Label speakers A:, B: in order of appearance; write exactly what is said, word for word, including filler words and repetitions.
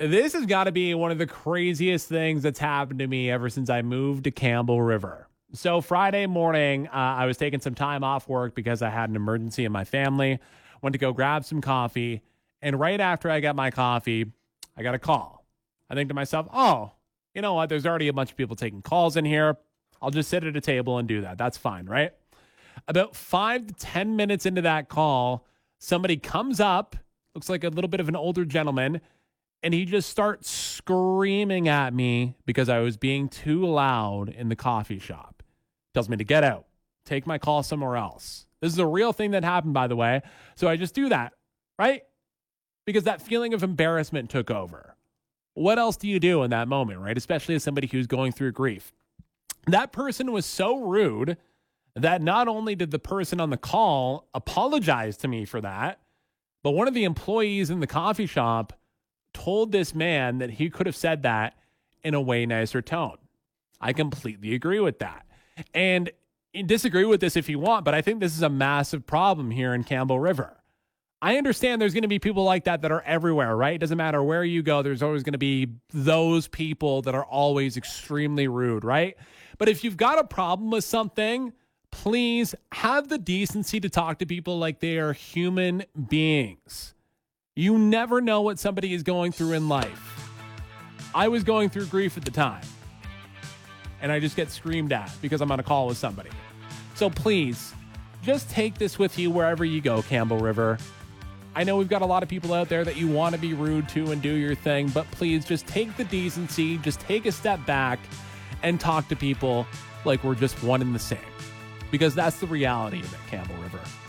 A: This has got to be one of the craziest things that's happened to me ever since I moved to Campbell River. So Friday morning, uh, I was taking some time off work because I had an emergency in my family. Went to go grab some coffee. And right after I got my coffee, I got a call. I think to myself, oh, you know what? There's already a bunch of people taking calls in here. I'll just sit at a table and do that. That's fine, right? About five to ten minutes into that call, somebody comes up, looks like a little bit of an older gentleman, and he just starts screaming at me because I was being too loud in the coffee shop. Tells me to get out, take my call somewhere else. This is a real thing that happened, by the way. So I just do that, right? Because that feeling of embarrassment took over. What else do you do in that moment, right? Especially as somebody who's going through grief. That person was so rude that not only did the person on the call apologize to me for that, but one of the employees in the coffee shop told this man that he could have said that in a way nicer tone. I completely agree with that. And disagree with this if you want, but I think this is a massive problem here in Campbell River. I understand there's going to be people like that that are everywhere, right? It doesn't matter where you go. There's always going to be those people that are always extremely rude, right? But if you've got a problem with something, please have the decency to talk to people like they are human beings. You never know what somebody is going through in life. I was going through grief at the time, and I just get screamed at because I'm on a call with somebody. So please, just take this with you wherever you go, Campbell River. I know we've got a lot of people out there that you want to be rude to and do your thing, but please just take the decency, just take a step back and talk to people like we're just one and the same. Because that's the reality of it, Campbell River.